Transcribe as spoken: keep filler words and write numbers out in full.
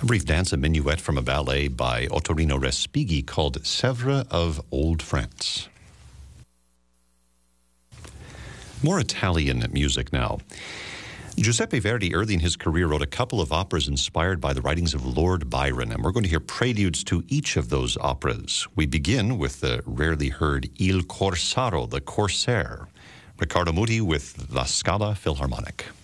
A brief dance, a minuet from a ballet by Ottorino Respighi called Sèvres of Old France. More Italian music now. Giuseppe Verdi, early in his career, wrote a couple of operas inspired by the writings of Lord Byron, and we're going to hear preludes to each of those operas. We begin with the rarely heard Il Corsaro, the Corsair. Riccardo Muti with La Scala Philharmonic.